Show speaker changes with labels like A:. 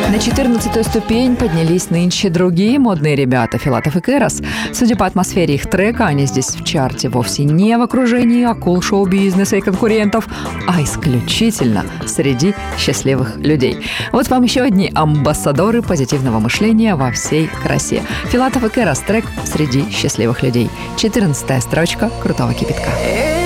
A: На 14-ю ступень поднялись нынче другие модные ребята, Филатов и Кэрос. Судя по атмосфере их трека, они здесь в чарте вовсе не в окружении акул шоу-бизнеса и конкурентов, а исключительно среди счастливых людей. Вот вам еще одни амбассадоры позитивного мышления во всей красе. Филатов и Кэрос, трек «Среди счастливых людей». 14-я строчка «Крутого кипятка».